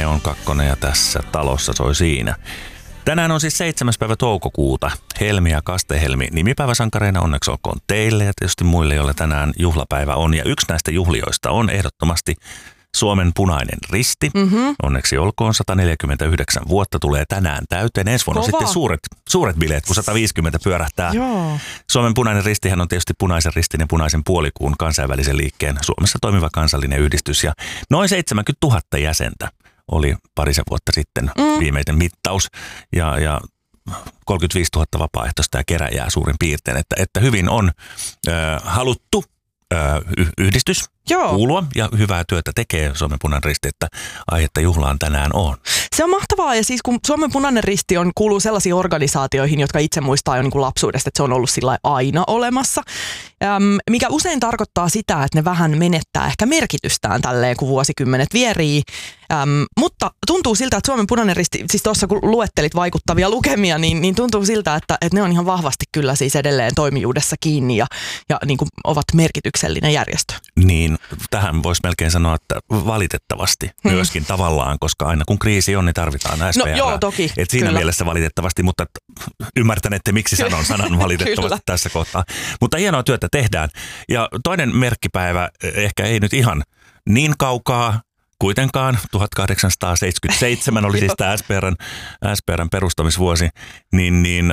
Neon 2 ja tässä talossa soi siinä. Tänään on siis 7. päivä toukokuuta. Helmi ja Kaste-Helmi nimipäiväsankareina onneksi olkoon teille ja tietysti muille, joilla tänään juhlapäivä on. Ja yksi näistä juhlioista on ehdottomasti Suomen Punainen Risti. Onneksi olkoon 149 vuotta tulee tänään täyteen. Ensi vuonna sitten suuret bileet, kun 150 pyörähtää. Joo. Suomen Punainen Ristihän on tietysti Punaisen Ristin ja Punaisen Puolikuun kansainvälisen liikkeen Suomessa toimiva kansallinen yhdistys. Ja noin 70 000 jäsentä oli parisen vuotta sitten viimeinen mittaus. Ja 35 000 vapaaehtoista ja keräjää suurin piirtein. Että hyvin on haluttu yhdistys kuulua ja hyvää työtä tekee Suomen Punainen Risti, että aihetta juhlaan tänään on. Se on mahtavaa ja siis kun Suomen Punainen Risti kuuluu sellaisiin organisaatioihin, jotka itse muistaa jo niin kuin lapsuudesta, että se on ollut sillä aina olemassa, mikä usein tarkoittaa sitä, että ne vähän menettää ehkä merkitystään tälleen, kun vuosikymmenet vierii. Mutta tuntuu siltä, että Suomen Punainen Risti, siis tuossa kun luettelit vaikuttavia lukemia, niin tuntuu siltä, että ne on ihan vahvasti kyllä siis edelleen toimijuudessa kiinni ja niin kuin ovat merkityksellinen järjestö. Niin, tähän voisi melkein sanoa, että valitettavasti myöskin tavallaan, koska aina kun kriisi on, niin tarvitaan SPR. No joo, toki. Et siinä kyllä. Mielessä valitettavasti, mutta ymmärtänette, miksi sanon sanan valitettavasti tässä kohtaa. Mutta hienoa työtä tehdään. Ja toinen merkkipäivä, ehkä ei nyt ihan niin kaukaa, kuitenkaan 1877 oli siis tämä SPRn perustamisvuosi, niin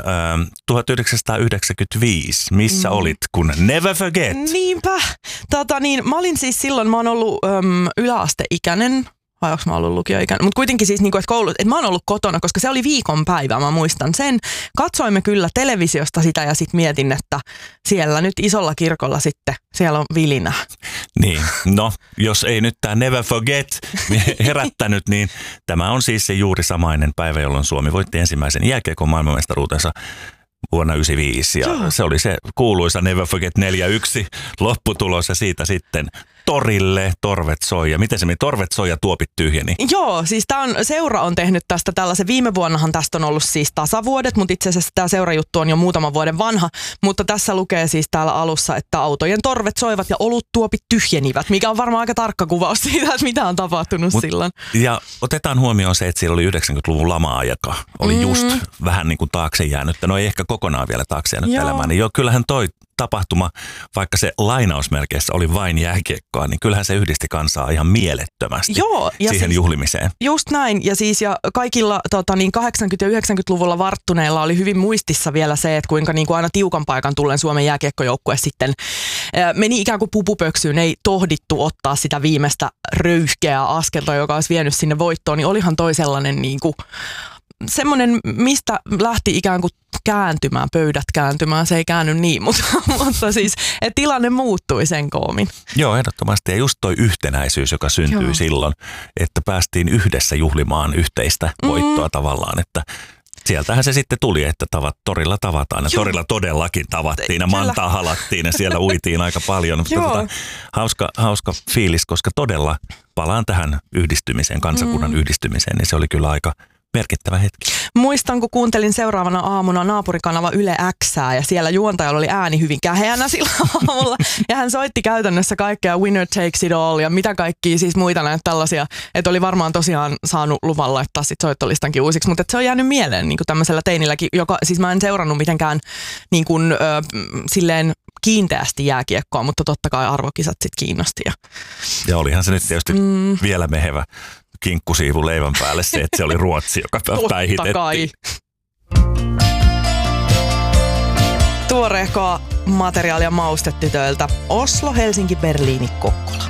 1995, missä olit, kun Never Forget? Niinpä. Mä olin siis silloin, mä oon ollut yläasteikäinen, vai onko mä ollut lukioikäinen, mutta kuitenkin siis, että mä oon ollut kotona, koska se oli viikonpäivä, mä muistan sen. Katsoimme kyllä televisiosta sitä ja sitten mietin, että siellä nyt isolla kirkolla sitten, siellä on vilinä. Niin, no jos ei nyt tämä Never Forget herättänyt, niin tämä on siis se juuri samainen päivä, jolloin Suomi voitti ensimmäisen jääkiekon maailmanmestaruutensa vuonna 1995. Ja se oli se kuuluisa Never Forget 4-1 lopputulos ja siitä sitten torille, torvet soi. Ja miten se meni? Torvet soi ja tuopit tyhjeni. Joo, siis seura on tehnyt tästä tällaisen. Viime vuonnahan tästä on ollut siis tasavuodet, mutta itse asiassa tämä seurajuttu on jo muutaman vuoden vanha. Mutta tässä lukee siis täällä alussa, että autojen torvet soivat ja oluttuopit tyhjenivät, mikä on varmaan aika tarkka kuvaus siitä, että mitä on tapahtunut silloin. Ja otetaan huomioon se, että siellä oli 90-luvun lama-aika. Oli just vähän niin kuin taakse jäänyt. No ei ehkä kokonaan vielä taakse jäänyt elämään. Niin kyllähän toi tapahtuma, vaikka se lainausmerkeissä oli vain jääkiekkoa, niin kyllähän se yhdisti kansaa ihan mielettömästi siihen siis juhlimiseen. Just näin. Ja kaikilla 80- ja 90-luvulla varttuneilla oli hyvin muistissa vielä se, että kuinka niin kuin aina tiukan paikan tullen Suomen jääkiekkojoukkue sitten meni ikään kuin pupupöksyyn. Ei tohdittu ottaa sitä viimeistä röyhkeää askelta, joka olisi vienyt sinne voittoon, niin olihan toi sellainen niin kuin semmoinen, mistä lähti ikään kuin pöydät kääntymään, se ei käänny niin, mutta siis, että tilanne muuttui sen koomin. Joo, ehdottomasti. Ja just toi yhtenäisyys, joka syntyi silloin, että päästiin yhdessä juhlimaan yhteistä voittoa tavallaan, että sieltähän se sitten tuli, että torilla tavataan. Ja torilla todellakin tavattiin ja mantaa halattiin ja siellä uitiin aika paljon. Mutta hauska fiilis, koska todella palaan tähän yhdistymiseen, kansakunnan yhdistymiseen, niin se oli kyllä aika merkittävä hetki. Muistan, kun kuuntelin seuraavana aamuna naapurikanava Yle Xää ja siellä juontajalla oli ääni hyvin käheänä sillä aamulla. Ja hän soitti käytännössä kaikkea Winner Takes It All ja mitä kaikkia siis muita näitä tällaisia. Että oli varmaan tosiaan saanut luvan laittaa sit soittolistankin uusiksi, mutta se on jäänyt mieleen niin kuin tämmöisellä teinilläkin, joka siis mä en seurannut mitenkään niin kuin, silleen kiinteästi jääkiekkoa, mutta totta kai arvokisat sit kiinnosti. Ja olihan se nyt tietysti vielä mehevä kinkkusiivu leivän päälle se, että se oli Ruotsi, joka päihitettiin. Kai. Tuoreehkoa materiaalia maustetytöiltä Oslo, Helsinki, Berliini, Kokkola.